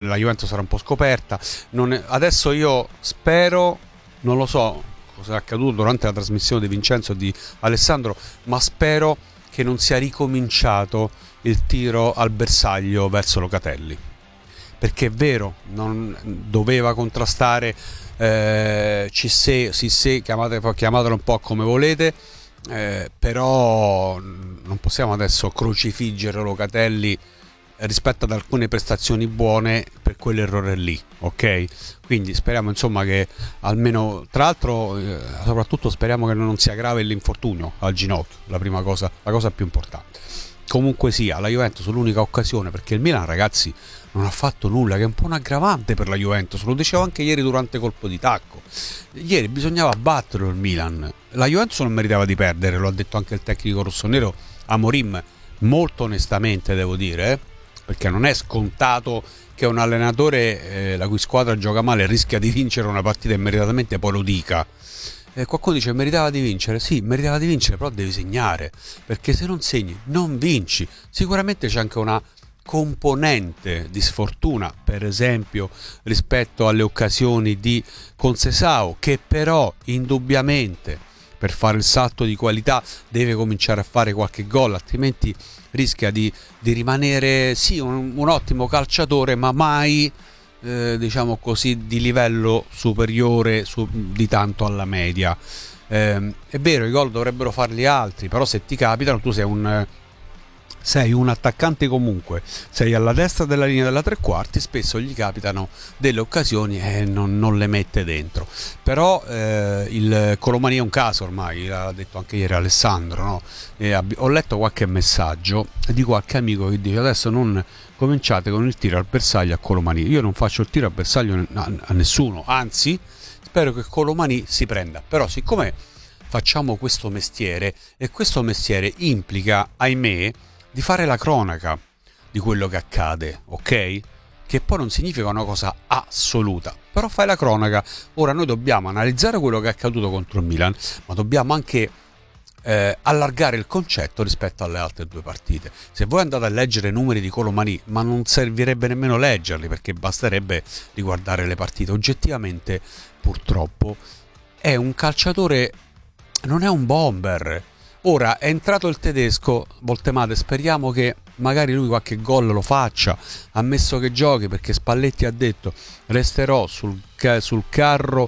la Juventus sarà un po' scoperta. Adesso io spero, non lo so cosa è accaduto durante la trasmissione di Vincenzo e di Alessandro, ma spero che non sia ricominciato il tiro al bersaglio verso Locatelli, perché è vero, non doveva contrastare Cissé, Sissé, chiamatelo un po' come volete, però non possiamo adesso crocifiggere Locatelli rispetto ad alcune prestazioni buone per quell'errore lì, ok? Quindi speriamo insomma che almeno, tra l'altro soprattutto speriamo che non sia grave l'infortunio al ginocchio, la prima cosa, la cosa più importante. Comunque sia, la Juventus l'unica occasione, perché il Milan, ragazzi, non ha fatto nulla, che è un po' un aggravante per la Juventus, lo dicevo anche ieri durante colpo di tacco. Ieri bisognava batterlo il Milan, la Juventus non meritava di perdere, lo ha detto anche il tecnico rossonero Amorim, molto onestamente devo dire, perché non è scontato che un allenatore la cui squadra gioca male rischia di vincere una partita e meritatamente poi lo dica. Qualcuno dice meritava di vincere, sì, meritava di vincere, però devi segnare, perché se non segni non vinci. Sicuramente c'è anche una componente di sfortuna, per esempio rispetto alle occasioni di Conceição, che però indubbiamente per fare il salto di qualità deve cominciare a fare qualche gol, altrimenti rischia di rimanere sì un ottimo calciatore, ma mai diciamo così di livello superiore di tanto alla media. È vero, i gol dovrebbero farli altri, però se ti capitano, tu sei un attaccante comunque, sei alla destra della linea della tre quarti, spesso gli capitano delle occasioni e non le mette dentro. Però il Colomani è un caso ormai, l'ha detto anche ieri Alessandro, no? Ho letto qualche messaggio di qualche amico che dice adesso non cominciate con il tiro al bersaglio a Colomani. Io non faccio il tiro al bersaglio a nessuno, anzi spero che Colomani si prenda, però siccome facciamo questo mestiere e questo mestiere implica, ahimè, di fare la cronaca di quello che accade, ok? Che poi non significa una cosa assoluta, però fai la cronaca. Ora noi dobbiamo analizzare quello che è accaduto contro il Milan, ma dobbiamo anche allargare il concetto rispetto alle altre due partite. Se voi andate a leggere i numeri di Colomani, ma non servirebbe nemmeno leggerli, perché basterebbe riguardare le partite. Oggettivamente, purtroppo, è un calciatore, non è un bomber. Ora è entrato il tedesco Voltemade, speriamo che magari lui qualche gol lo faccia, ammesso che giochi, perché Spalletti ha detto resterò sul carro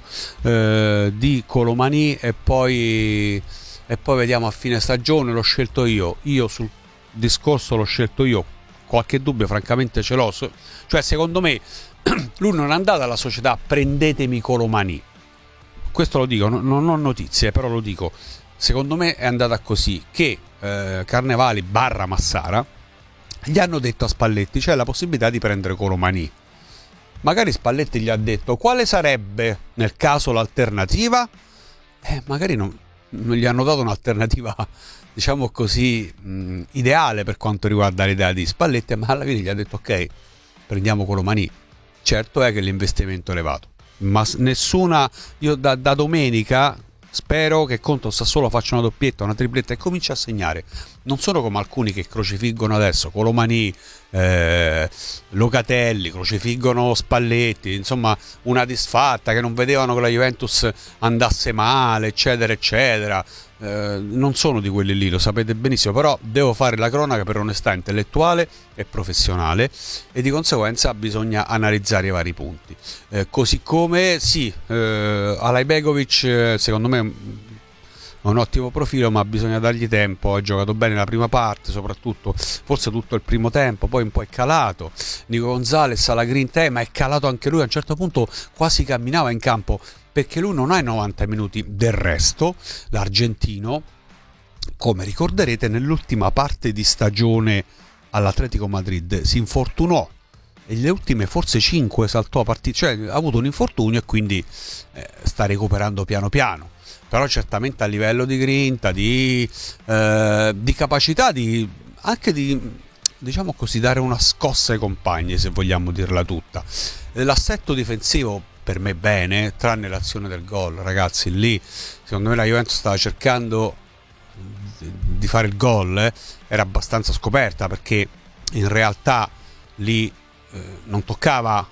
di Colomani e poi vediamo a fine stagione, l'ho scelto io sul discorso l'ho scelto io, qualche dubbio francamente ce l'ho, cioè secondo me lui non è andato alla società prendetemi Colomani, questo lo dico, non ho notizie però lo dico. Secondo me è andata così, che Carnevali / Massara gli hanno detto a Spalletti c'è la possibilità di prendere Colomani. Magari Spalletti gli ha detto quale sarebbe nel caso l'alternativa? Magari non gli hanno dato un'alternativa, diciamo così, ideale per quanto riguarda l'idea di Spalletti, ma alla fine gli ha detto ok, prendiamo Colomani. Certo è che l'investimento è elevato, ma nessuna, io da domenica spero che contro Sassuolo faccia una doppietta, una tripletta e cominci a segnare. Non sono come alcuni che crocifiggono adesso Colomani, Locatelli, crocifiggono Spalletti, insomma una disfatta, che non vedevano che la Juventus andasse male, eccetera eccetera. Non sono di quelli lì, lo sapete benissimo, però devo fare la cronaca per onestà intellettuale e professionale e di conseguenza bisogna analizzare i vari punti. Così come sì, Alajbegovic secondo me ha un ottimo profilo, ma bisogna dargli tempo. Ha giocato bene la prima parte, soprattutto forse tutto il primo tempo, poi un po' è calato. Nico Gonzalez alla grinta, ma è calato anche lui, a un certo punto quasi camminava in campo, perché lui non ha i 90 minuti. Del resto l'argentino, come ricorderete, nell'ultima parte di stagione all'Atletico Madrid si infortunò e le ultime forse 5 saltò a partita, cioè ha avuto un infortunio e quindi sta recuperando piano piano. Però certamente a livello di grinta, di capacità, anche di, diciamo così, dare una scossa ai compagni, se vogliamo dirla tutta. L'assetto difensivo per me bene, tranne l'azione del gol, ragazzi, lì secondo me la Juventus stava cercando di fare il gol, era abbastanza scoperta, perché in realtà lì non toccava